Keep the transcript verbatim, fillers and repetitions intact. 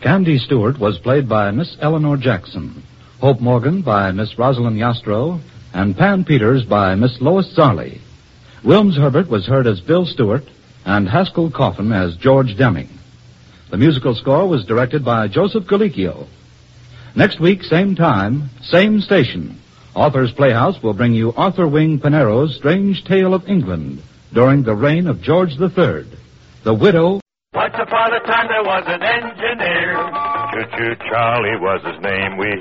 Candy Stewart was played by Miss Eleanor Jackson, Hope Morgan by Miss Rosalind Yastro, and Pan Peters by Miss Lois Zarley. Wilms Herbert was heard as Bill Stewart, and Haskell Coffin as George Deming. The musical score was directed by Joseph Colicchio. Next week, same time, same station, Author's Playhouse will bring you Arthur Wing Pinero's Strange Tale of England during the reign of George the Third. The Widow. Once upon a time there was an engineer. Choo-choo Charlie was his name. We